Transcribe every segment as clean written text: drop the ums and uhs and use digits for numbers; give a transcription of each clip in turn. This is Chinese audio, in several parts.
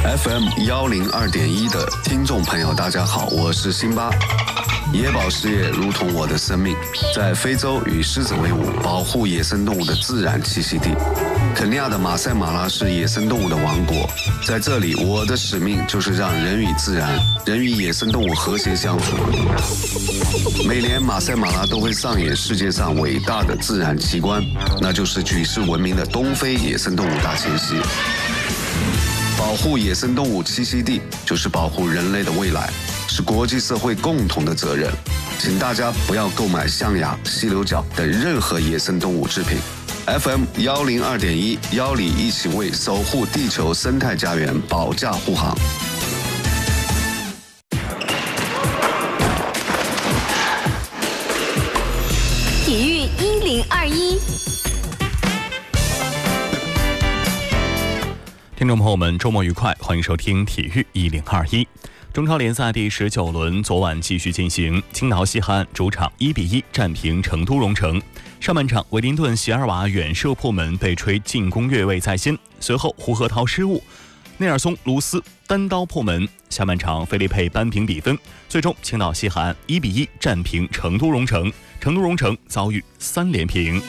FM102.1的听众朋友，大家好，我是辛巴。野保事业如同我的生命，在非洲与狮子为伍，保护野生动物的自然栖息地。肯尼亚的马赛马拉是野生动物的王国，在这里，我的使命就是让人与自然、人与野生动物和谐相处。每年马赛马拉都会上演世界上伟大的自然奇观，那就是举世闻名的东非野生动物大迁徙。保护野生动物栖息地，就是保护人类的未来，是国际社会共同的责任。请大家不要购买象牙、犀牛角等任何野生动物制品。FM102.1，邀你一起为守护地球生态家园保驾护航。 体育1021。 听众朋友们，周末愉快，欢迎收听体育1021。中超联赛第19轮昨晚继续进行，青岛西汉主场1-1战平成都蓉城。上半场，韦林顿·席尔瓦远射破门被吹进攻越位在先，随后胡鹤涛失误，内尔松·卢斯单刀破门。下半场，菲利佩扳平比分，最终青岛西汉1-1战平成都蓉城，成都蓉城遭遇3连平。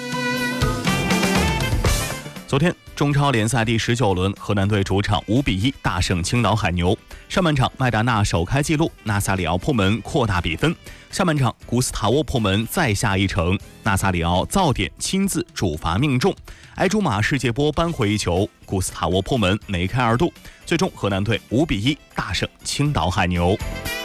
昨天，中超联赛第19轮，河南队主场5-1大胜青岛海牛。上半场，麦达纳首开纪录，纳萨里奥破门扩大比分。下半场，古斯塔沃破门再下一城，纳萨里奥造点亲自主罚命中，埃朱马世界波扳回一球，古斯塔沃破门梅开2度。最终，河南队5-1大胜青岛海牛。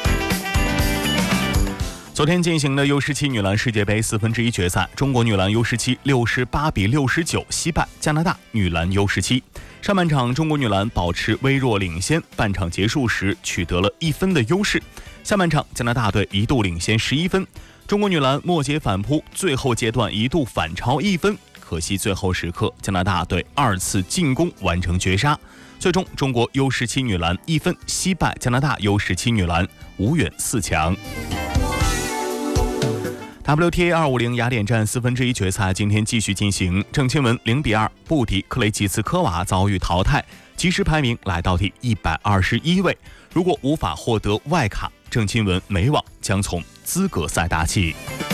昨天进行的 U17 女篮世界杯1/4决赛，中国女篮 U17 68-69惜败加拿大女篮 U17。上半场，中国女篮保持微弱领先，半场结束时取得了1分的优势。下半场，加拿大队一度领先11分，中国女篮末节反扑，最后阶段一度反超1分，可惜最后时刻加拿大队2次进攻完成绝杀，最终中国 U17 女篮1分惜败加拿大 U17 女篮，无缘4强。WTA 250雅典站1/4决赛今天继续进行，郑钦文0-2不敌克雷吉茨科娃遭遇淘汰，即时排名来到第121位。如果无法获得外卡，郑钦文美网将从资格赛打起。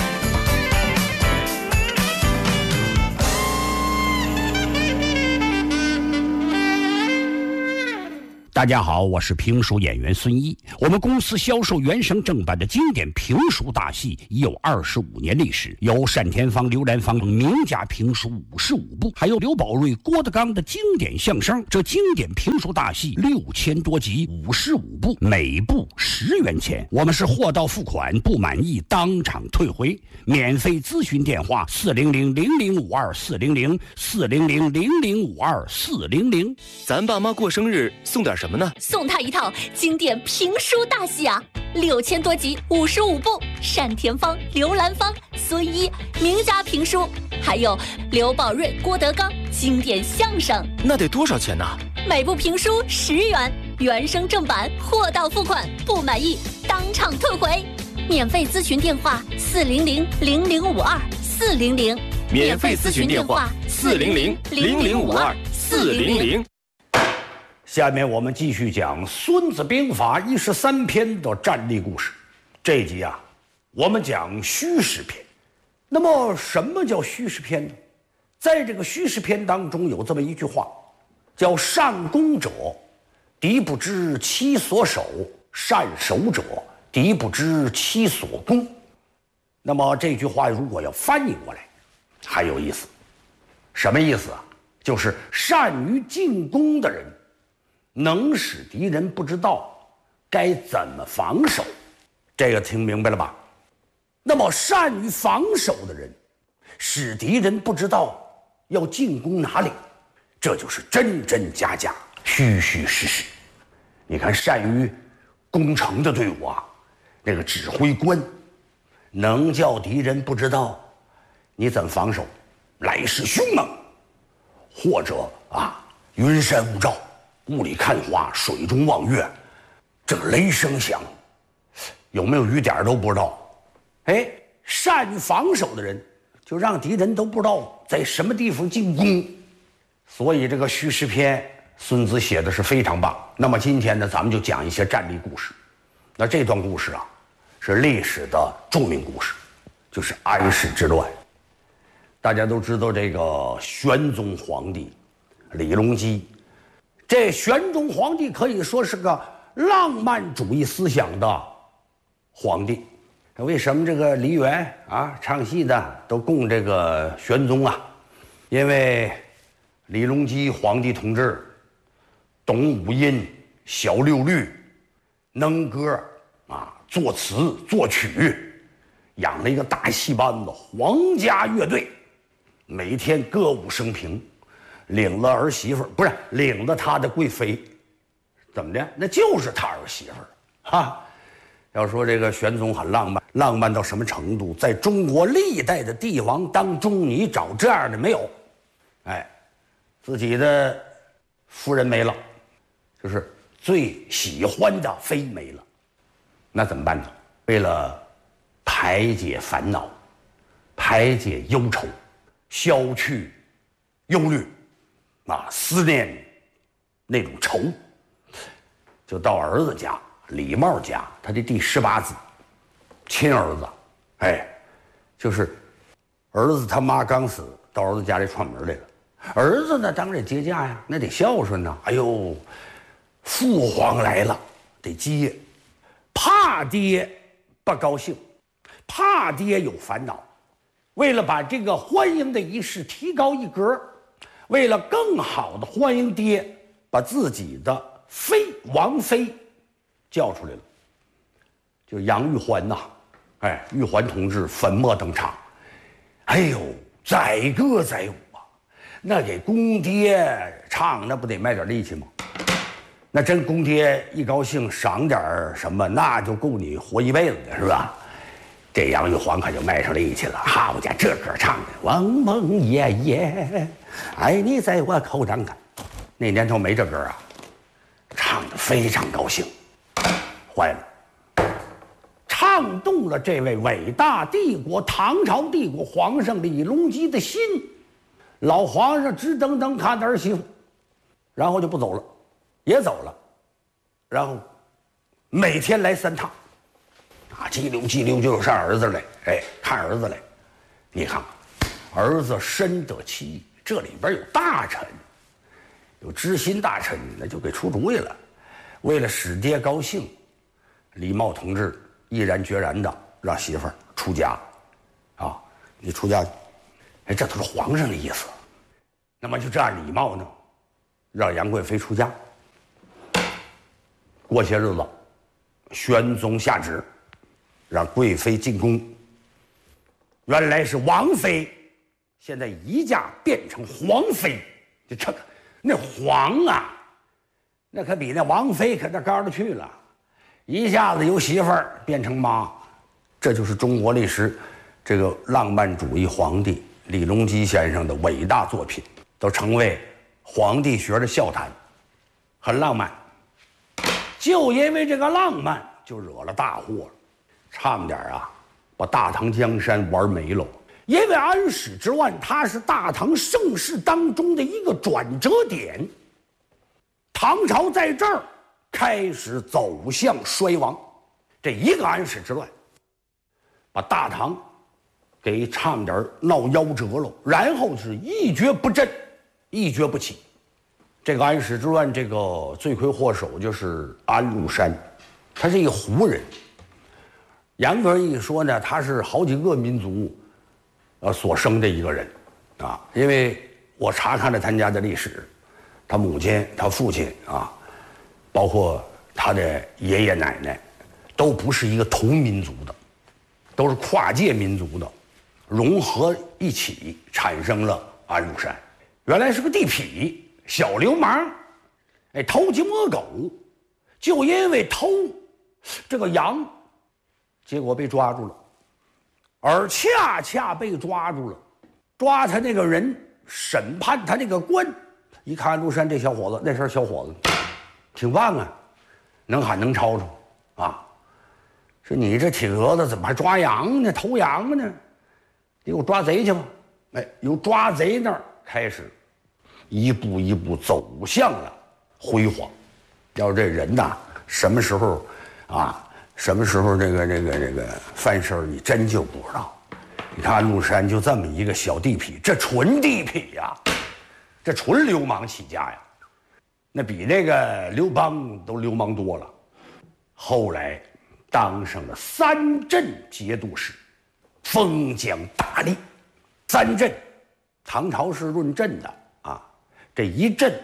大家好，我是评书演员孙一。我们公司销售原声正版的经典评书大戏已有25年历史，有单田芳、刘兰芳名家评书55部，还有刘宝瑞、郭德纲的经典相声。这经典评书大戏6000多集，55部，每部10元钱。我们是货到付款，不满意当场退回。免费咨询电话400-0052-400，400-0052-400。 咱爸妈过生日送点什么呢？ 送他一套经典评书大戏啊，6000多集，55部，单田芳、刘兰芳、孙一名家评书，还有刘宝瑞、郭德纲经典相声。 那得多少钱呢？ 每部评书10元，原声正版，货到付款，不满意当场退回。免费咨询电话400-0052-400， 免费咨询电话400-0052-400。 下面我们继续讲《孙子兵法》13篇的战例故事。这一集啊，我们讲虚实篇。那么什么叫虚实篇呢？在这个虚实篇当中有这么一句话，叫善攻者敌不知其所守，善守者敌不知其所攻。那么这句话如果要翻译过来还有意思。什么意思啊？就是善于进攻的人能使敌人不知道该怎么防守。这个听明白了吧？那么善于防守的人使敌人不知道要进攻哪里，这就是真真假假，虚虚实实。你看善于攻城的队伍啊，那个指挥官能叫敌人不知道你怎么防守，来势凶猛，或者云山雾罩，雾里看花，水中望月，这个雷声响，有没有雨点都不知道。善于防守的人就让敌人都不知道在什么地方进攻。所以这个虚实篇孙子写的是非常棒。那么今天呢，咱们就讲一些战例故事。那这段故事啊，是历史的著名故事，就是安史之乱。大家都知道这个玄宗皇帝李隆基，这玄宗皇帝可以说是个浪漫主义思想的皇帝。为什么这个梨园啊唱戏的都供这个玄宗啊？因为李隆基皇帝同志懂五音，晓六律，能歌啊，作词作曲，养了一个大戏班子皇家乐队，每天歌舞升平，领了儿媳妇不是领了他的贵妃，怎么的？那就是他儿媳妇哈。要说这个玄宗很浪漫，浪漫到什么程度？在中国历代的帝王当中，你找这样的没有？哎，自己的夫人没了，就是最喜欢的妃没了，那怎么办呢？为了排解烦恼，排解忧愁，消去忧虑，啊，思念那种愁，就到儿子家李茂家，他的第18子，亲儿子，哎，就是儿子他妈刚死，到儿子家里串门来了。儿子呢，当然接驾呀，那得孝顺呐。哎呦，父皇来了，得接，怕爹不高兴，怕爹有烦恼。为了把这个欢迎的仪式提高一格，为了更好的欢迎爹，把自己的王妃叫出来了，就杨玉环呐，哎，玉环同志粉墨登场，哎呦，载歌载舞啊，那给公爹唱，那不得卖点力气吗？那真公爹一高兴赏点什么，那就够你活一辈子的，是吧？这杨玉环可就卖上力气了，好家伙，这歌唱的王蒙爷爷，爱你在我口中看，那年头没这歌啊，唱的非常高兴。坏了，唱动了这位伟大帝国唐朝帝国皇上李隆基的心。老皇上直瞪瞪看着儿媳妇，然后就不走了，也走了，然后每天来3趟，啊，叽溜叽溜就上儿子来，哎，看儿子来。你看，儿子深得其意，这里边有大臣，有知心大臣，那就给出主意了。为了使爹高兴，李茂同志毅然决然的让媳妇儿出家，啊，你出家，哎，这都是皇上的意思。那么就这样，李茂呢，让杨贵妃出家。过些日子，玄宗下旨，让贵妃进宫。原来是王妃，现在一嫁变成皇妃，就这个那皇啊，那可比那王妃可那高着去了。一下子由媳妇儿变成妈，这就是中国历史这个浪漫主义皇帝李隆基先生的伟大作品，都成为皇帝学的笑谈，很浪漫。就因为这个浪漫，就惹了大祸了，差点啊把大唐江山玩没了。因为安史之乱，它是大唐盛世当中的一个转折点，唐朝在这儿开始走向衰亡。这一个安史之乱，把大唐给差点闹夭折了，然后是一蹶不振，一蹶不起。这个安史之乱，这个罪魁祸首就是安禄山，他是一个胡人。严格一说呢，他是好几个民族所生的一个人啊。因为我查看了他家的历史，他母亲、他父亲啊，包括他的爷爷奶奶，都不是一个同民族的，都是跨界民族的，融合一起产生了安禄山。原来是个地痞小流氓，哎，偷鸡摸狗，就因为偷这个羊，结果被抓住了。而恰恰被抓住了，抓他那个人，审判他那个官，一看安禄山这小伙子，那时候小伙子挺棒啊，能喊能吵吵啊，说你这铁蛾子怎么还抓羊呢，偷羊呢？你给我抓贼去吧。哎，由抓贼那儿开始，一步一步走向了辉煌。要这人呐，什么时候啊，什么时候这个犯事儿，你真就不知道。你看安禄山就这么一个小地痞，这纯地痞呀，这纯流氓起家呀，那比那个刘邦都流氓多了。后来当上了三镇节度使，封疆大吏。三镇，唐朝是论镇的啊，这一镇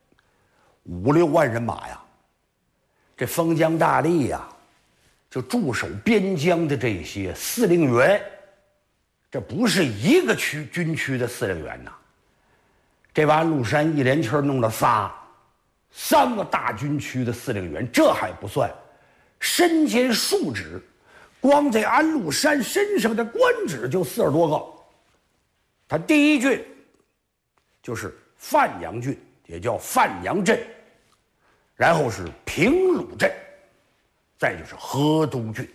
5、6万人马呀。这封疆大吏呀，就驻守边疆的这些司令员，这不是一个军区的司令员呐。这把安禄山一连气弄了3个大军区的司令员，这还不算，身兼数职，光这安禄山身上的官职就40多个。他第一郡就是范阳郡，也叫范阳镇，然后是平鲁镇，再就是河东郡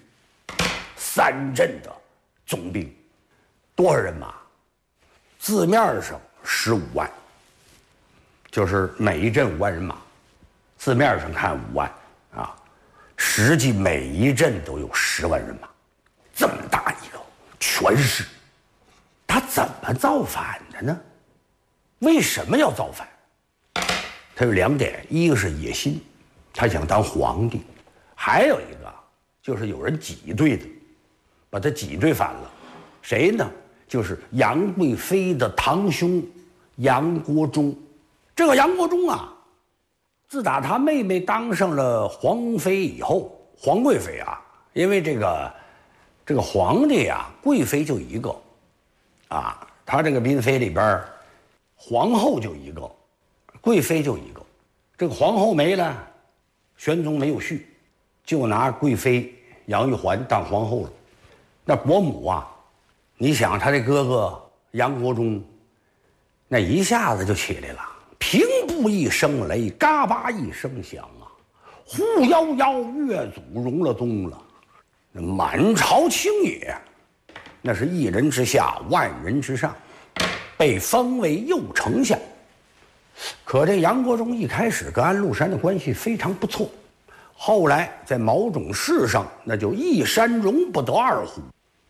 ，3镇的总兵，多少人马？字面上15万，就是每一镇5万人马，字面上看5万啊，实际每一镇都有10万人马，这么大一个权势，他怎么造反的呢？为什么要造反？他有2点，一个是野心，他想当皇帝；还有一个就是有人挤兑他，把他挤兑反了。谁呢？就是杨贵妃的堂兄杨国忠。这个杨国忠啊，自打他妹妹当上了皇妃以后，皇贵妃啊，因为这个皇帝啊，贵妃就一个，啊，他这个嫔妃里边，皇后就一个，贵妃就一个。这个皇后没了，玄宗没有续，就拿贵妃杨玉环当皇后了。那国母啊，你想他这哥哥杨国忠，那一下子就起来了，平步一声雷，嘎巴一声响啊，呼夭夭，越祖荣了宗了。那满朝清野，那是一人之下，万人之上，被封为右丞相。可这杨国忠一开始跟安禄山的关系非常不错，后来在某种事上，那就一山容不得二虎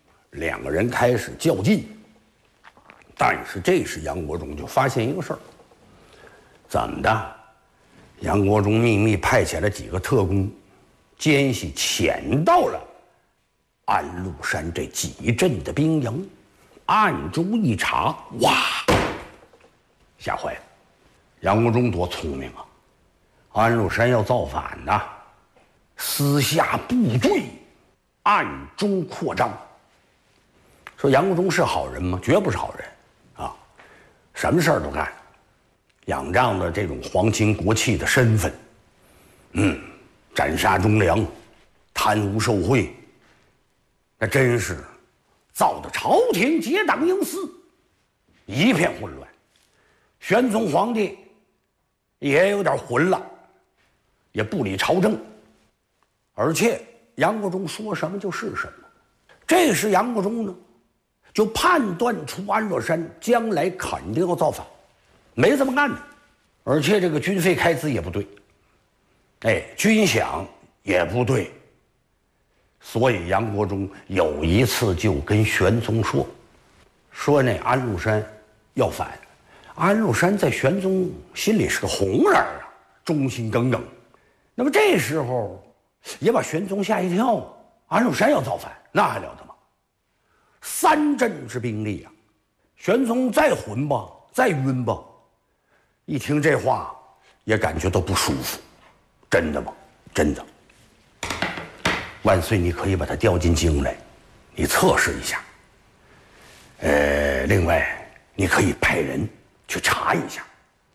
，2个人开始较劲。但是这时杨国忠就发现一个事儿，怎么的？杨国忠秘密派遣了几个特工，奸细潜到了安禄山这几镇的兵营，暗中一查，哇，吓坏了！杨国忠多聪明啊！安禄山要造反呐，私下部队，暗中扩张。说杨国忠是好人吗？绝不是好人啊！什么事儿都干，仰仗着这种皇亲国戚的身份，斩杀忠良，贪污受贿，那真是造得朝廷结党营私，一片混乱。玄宗皇帝也有点混了，也不理朝政，而且杨国忠说什么就是什么。这时杨国忠呢，就判断出安禄山将来肯定要造反，没这么干的，而且这个军费开支也不对，军饷也不对。所以杨国忠有一次就跟玄宗说那安禄山要反。安禄山在玄宗心里是个红人啊，忠心耿耿。那么这时候也把玄宗吓一跳，安禄山要造反，那还了得吗？3镇之兵力啊，玄宗再混吧，再晕吧，一听这话也感觉到不舒服。真的吗？真的。万岁，你可以把他调进京来，你测试一下。另外你可以派人去查一下。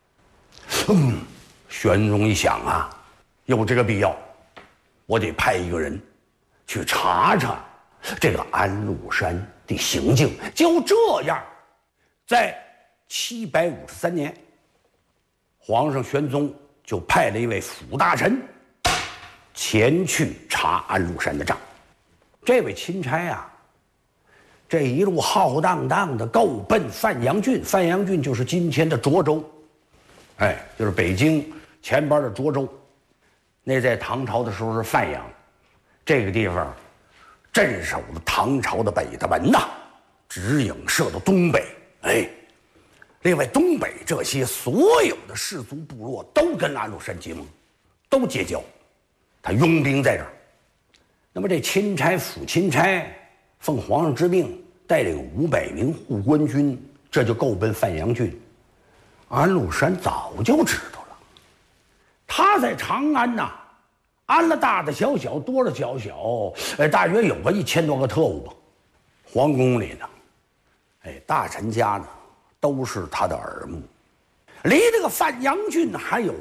玄宗一想啊，有这个必要，我得派一个人去查查这个安禄山的行径。就这样，在753年，皇上玄宗就派了一位辅大臣前去查安禄山的账。这位钦差啊，这一路浩荡荡的够奔范阳郡，范阳郡就是今天的涿州，就是北京前边的涿州，那在唐朝的时候是范阳，这个地方镇守了唐朝的北大门呐，直影射到东北。哎，另外东北这些所有的氏族部落都跟安禄山结盟，都结交，他拥兵在这儿。那么这钦差府钦差奉皇上之命，带领500名护官军，这就够奔范阳郡。安禄山早就知道了，他在长安呐，安了大大小小，多了小小，大约有个1000多个特务吧。皇宫里呢，大臣家呢，都是他的耳目。离这个范阳郡还有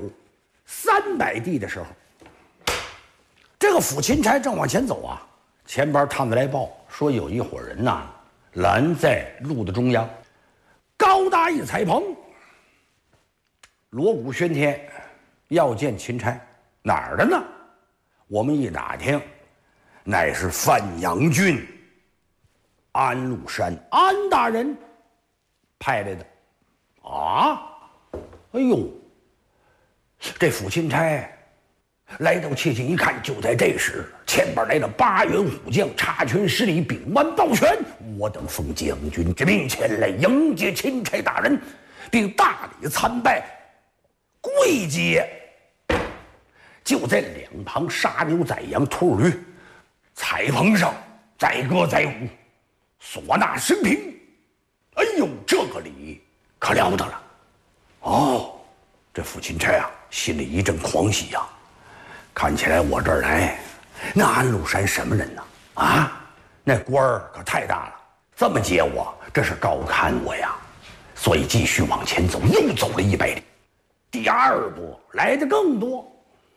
300地的时候，这个府钦差正往前走啊，前边探子来报说有一伙人呐，拦在路的中央，高大一彩棚，锣鼓喧天，要见钦差。哪儿的呢？我们一打听，乃是范阳郡安禄山安大人派来的。啊，哎呦，这府钦差来到切近一看，就在这时，前边来了8员虎将，插拳施礼，秉腕抱拳，我等奉将军之命前来迎接钦差大人，并大礼参拜，跪接。就在两旁杀牛宰羊兔驴，彩棚上载歌载舞，唢呐升平。哎呦，这个礼可了得了！哦，这府钦差啊，心里一阵狂喜呀。看起来我这儿来，那安禄山什么人呢？啊，那官儿可太大了，这么接我，这是高看我呀。所以继续往前走，又走了100里。第二波来的更多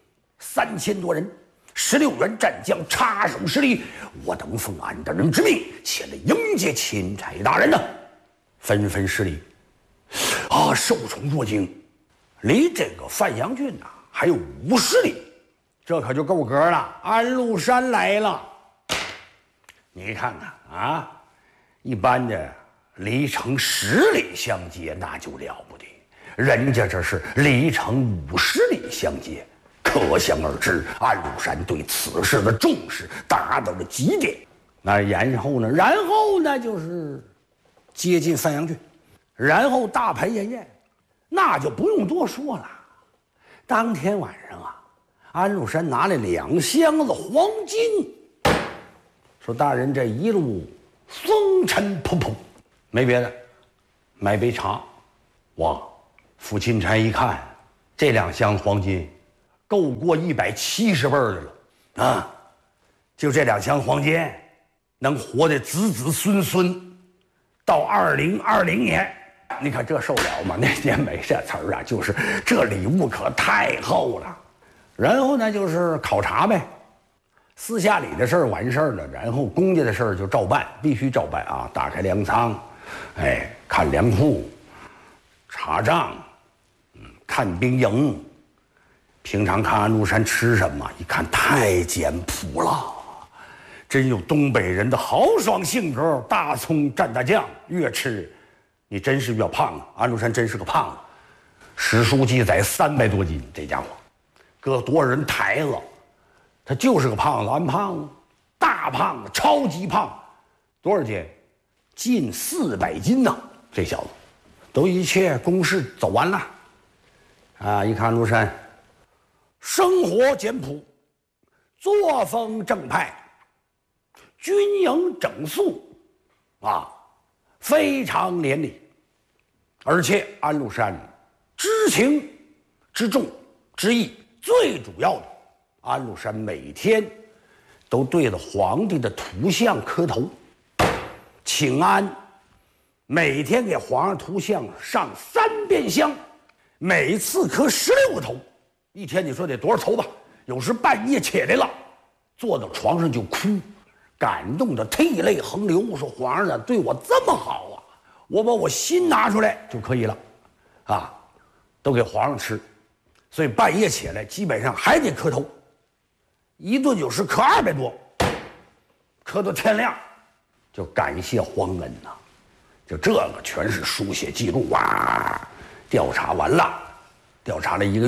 ，3000多人，16员战将插手施礼，我等奉安大人之命前来迎接钦差大人呢，纷纷施礼。啊，受宠若惊。离这个范阳郡啊，还有50里。这可就够格了，安禄山来了。你看看啊，一般的离城10里相接那就了不得，人家这是离城50里相接，可想而知安禄山对此事的重视达到了极点。那然后呢就是接近范阳郡，然后大排宴宴，那就不用多说了。当天晚上啊，安禄山拿来2箱子黄金，说大人这一路风尘仆仆，没别的，买杯茶。哇，府钦差一看，这2箱黄金够过170辈的了啊！就这2箱黄金，能活得子子孙孙到2020年。你看这受了吗？那年没这词儿啊，就是这礼物可太厚了。然后呢，就是考察呗，私下里的事儿完事儿了，然后公家的事儿就照办，必须照办啊！打开粮仓，看粮库，查账，看兵营。平常看安禄山吃什么，一看太简朴了，真有东北人的豪爽性格。大葱蘸大酱，越吃你真是越胖啊！安禄山真是个胖子，史书记载300多斤，这家伙搁多少人抬子，他就是个胖子，安胖子，大胖子，超级胖，多少斤？近400斤呐！这小子，都一切公事走完了，啊！一看安禄山，生活简朴，作风正派，军营整肃，啊，非常廉礼，而且安禄山知情知重知义，最主要的，安禄山每天都对着皇帝的图像磕头请安，每天给皇上图像上3遍香，每次磕16个头，一天你说得多少头吧？有时半夜起来了，坐到床上就哭，感动的涕泪横流，说皇上啊，对我这么好啊，我把我心拿出来就可以了，啊，都给皇上吃，所以半夜起来基本上还得磕头，一顿有时磕200多，磕到天亮，就感谢皇恩呐，就这个全是书写记录啊。调查完了，调查了1个月，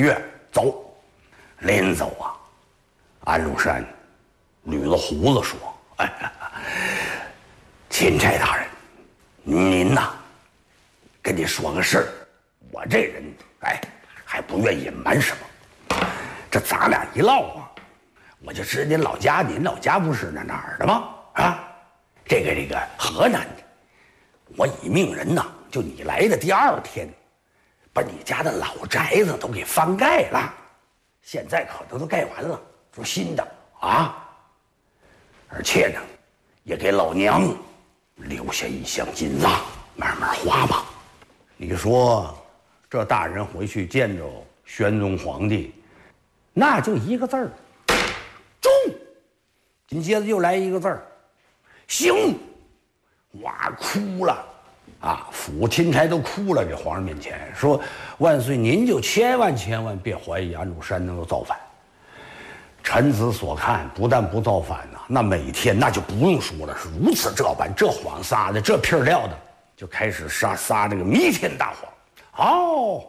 走。临走啊，安禄山捋着胡子说：“钦差大人，您呐，跟你说个事儿。我这人还不愿隐瞒什么。这咱俩一唠啊，我就知您老家不是哪儿的吗？啊，这个河南的。我已命人呐，就你来的第2天，把你家的老宅子都给翻盖了，现在可都盖完了，说新的啊。而且呢，也给老娘留下一箱金子，慢慢花吧。你说这大人回去见着玄宗皇帝，那就一个字儿，中。紧接着又来一个字儿，行。哇，哭了啊！府钦差都哭了，给皇上面前说：“万岁，您就千万别怀疑安禄山能够造反。臣子所看，不但不造反呐，那每天那就不用说了，是如此这般，这谎撒的，这屁儿撂的，就开始撒这个弥天大谎。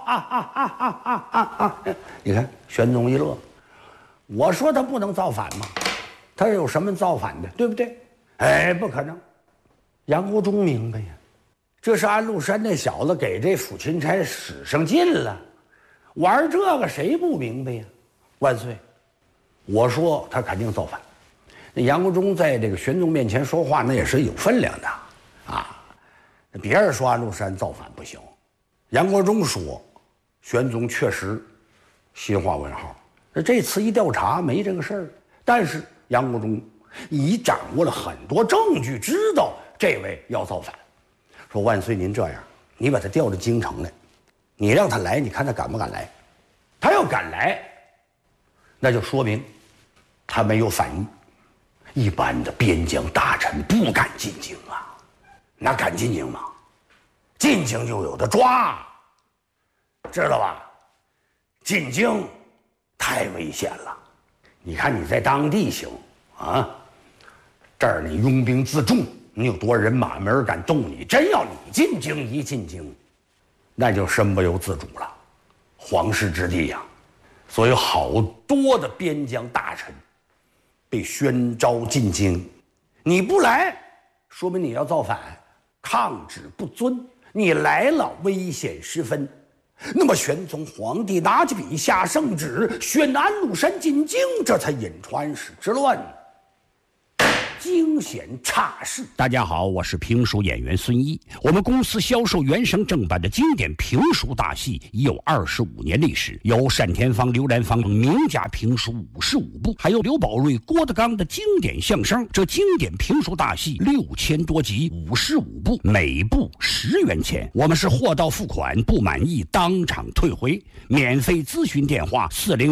你看玄宗一乐，我说他不能造反吗？他有什么造反的，对不对？不可能。杨国忠明白呀，这是安禄山那小子给这府钦差使上劲了，玩这个谁不明白呀？万岁，我说他肯定造反。那杨国忠在这个玄宗面前说话，那也是有分量的啊。别人说安禄山造反不行，杨国忠说玄宗确实心画问号。这次一调查没这个事儿，但是杨国忠已掌握了很多证据，知道这位要造反。说万岁您这样，你把他调到京城来，你让他来，你看他敢不敢来？他要敢来，那就说明他没有反意。一般的边疆大臣不敢进京啊，那敢进京吗？进京就有的抓，知道吧？进京太危险了。你看你在当地行啊，这儿你拥兵自重，你有多少人马，没人敢动你。真要你进京，一进京，那就身不由自主了，皇室之地呀。所以好多的边疆大臣被宣召进京，你不来，说明你要造反，抗旨不遵；你来了，危险十分。那么玄宗皇帝拿起笔下圣旨，宣安禄山进京，这才引川史之乱，惊险差事。 大家好，我是评书演员孙一。我们公司销售原声正版的经典评书大戏已有25年历史，有单田芳、刘兰芳名家评书55部，还有刘宝瑞、郭德纲的经典相声。这经典评书大戏6000多集，55部，每部10元钱。我们是货到付款，不满意当场退回。免费咨询电话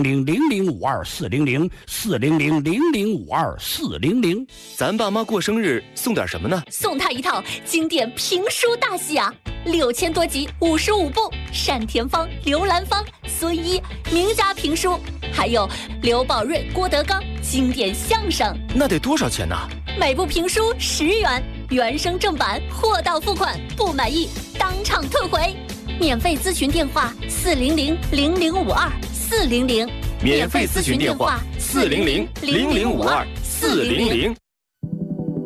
400-0052-400，400-0052-400。 咱爸妈过生日送点什么呢？ 送他一套经典评书大戏啊，6000多集，55部，单田芳、刘兰芳、孙一名家评书，还有刘宝瑞、郭德纲经典相声。 那得多少钱呢？ 每部评书10元，原声正版，货到付款，不满意当场退回。免费咨询电话400-0052-400， 免费咨询电话400-0052-400。